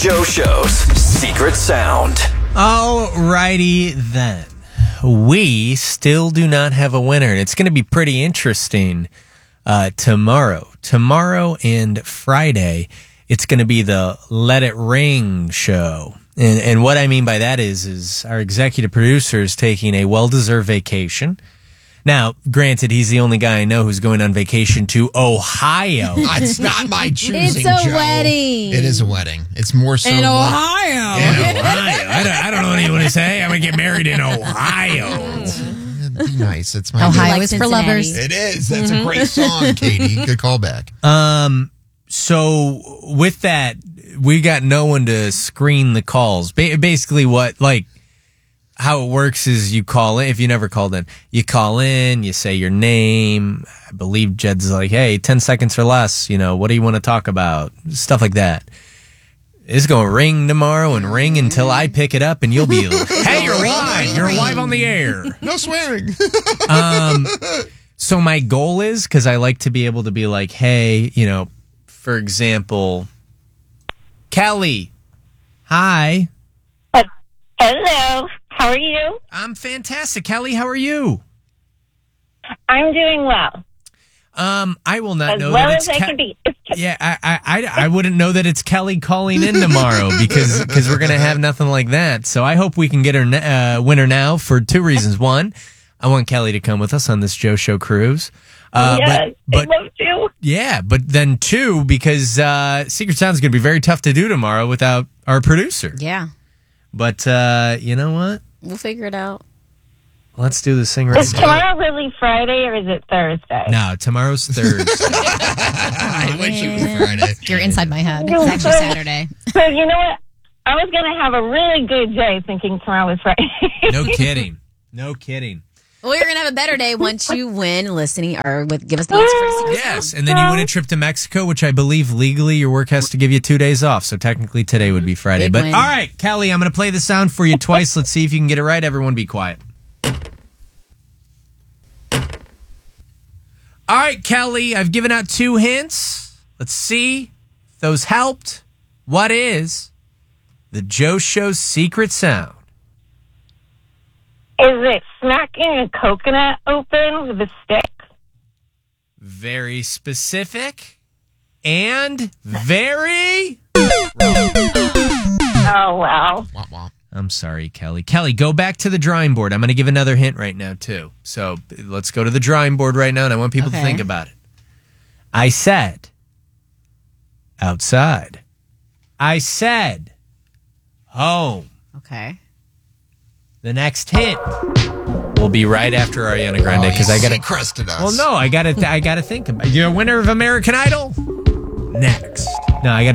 Joe Show's secret sound. Alrighty then. We still do not have a winner, and it's going to be pretty interesting tomorrow. Tomorrow and Friday, it's going to be the Let It Ring show. And what I mean by that is our executive producer is taking a well-deserved vacation. Now, granted, he's the only guy I know who's going on vacation to Ohio. It's not my choosing, It's a Joe. Wedding. It is a wedding. It's more so In like- Ohio. In Ohio. I don't know what you want to say. I'm going to get married in Ohio. Be nice. It's my Ohio Like is for Cincinnati. lovers. It is. That's a great song, Katie. Good callback. So with that, we got no one to screen the calls. Basically how it works is you call in. If you never called in, you call in, you say your name. I believe Jed's like, hey, 10 seconds or less. What do you want to talk about? Stuff like that. It's going to ring tomorrow and ring until I pick it up, and you'll be like, hey, you're live. You're live on the air. No swearing. So my goal is, because I like to be able to be like, hey, for example, Kelly, hi. Hello. How are you? I'm fantastic. Kelly, how are you? I'm doing well. I will not As know well that as it's I can be. Yeah, I wouldn't know that it's Kelly calling in tomorrow because we're gonna have nothing like that. So I hope we can get her winner now for two reasons. One, I want Kelly to come with us on this Joe Show cruise. Yes, but I love you. yeah, but then two, because Secret Sound is gonna be very tough to do tomorrow without our producer. Yeah. But you know what? We'll figure it out. Let's do this thing right Is now. tomorrow really Friday or is it Thursday? No, tomorrow's Thursday. I wish it was Friday. You're inside my head. It's actually Saturday. So you know what? I was going to have a really good day thinking tomorrow was Friday. No kidding. No kidding. Well, you're going to have a better day once you win listening or give us the answer for the secret. Yes, and then you win a trip to Mexico, which I believe legally your work has to give you 2 days off. So technically today would be Friday. Big But win. all right, Kelly, I'm going to play the sound for you twice. Let's see if you can get it right. Everyone be quiet. All right, Kelly, I've given out 2 hints. Let's see if those helped. What is the Joe Show's secret sound? Is it smacking a coconut open with a stick? Very specific and very... Oh, well. Womp womp. I'm sorry, Kelly. Kelly, go back to the drawing board. I'm going to give another hint right now, too. So let's go to the drawing board right now, and I want people to think about it. I said outside. I said home. Okay. The next hint will be right after Ariana Grande because I got to. crusted us. Well, no, I got to think about. You're a winner of American Idol. Next. No, I got to.